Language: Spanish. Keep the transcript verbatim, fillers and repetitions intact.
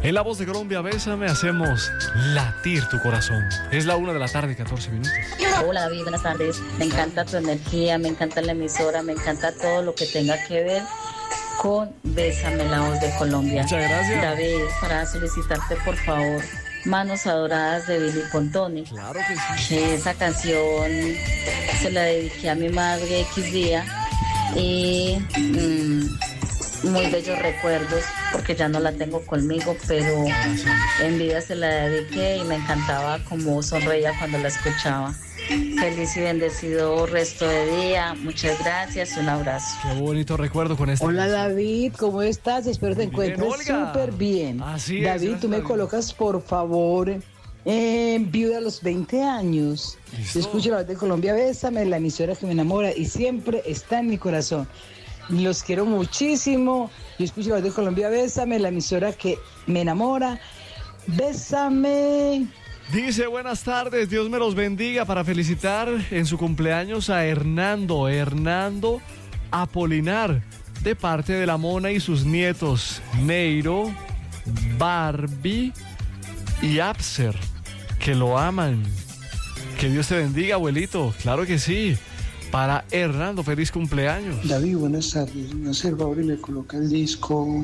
En La Voz de Colombia, Bésame, hacemos latir tu corazón. Es la una de la tarde, catorce minutos. Hola David, buenas tardes. Me encanta tu energía, me encanta la emisora, me encanta todo lo que tenga que ver con Bésame, La Voz de Colombia. Muchas gracias. David, para solicitarte por favor Manos Adoradas de Billy Pontoni. Claro que sí. Que esa canción se la dediqué a mi madre X día y mmm, muy bellos recuerdos porque ya no la tengo conmigo, pero en vida se la dediqué y me encantaba como sonreía cuando la escuchaba. Feliz y bendecido resto de día. Muchas gracias, un abrazo. Qué bonito recuerdo con este. Hola David, ¿cómo estás? Espero te encuentres súper bien. Así es, David, tú me David. colocas por favor eh, Viuda a los veinte años. ¿Listo? Yo escucho La Voz de Colombia, Bésame, la emisora que me enamora y siempre está en mi corazón. Los quiero muchísimo. Yo escucho La Voz de Colombia, Bésame, la emisora que me enamora. Bésame. Dice, buenas tardes, Dios me los bendiga, para felicitar en su cumpleaños a Hernando, Hernando Apolinar, de parte de la Mona y sus nietos, Neiro, Barbie y Abser, que lo aman. Que Dios te bendiga, abuelito, claro que sí. Para Hernando, feliz cumpleaños. David, buenas tardes. Me hace el favor y me coloca el disco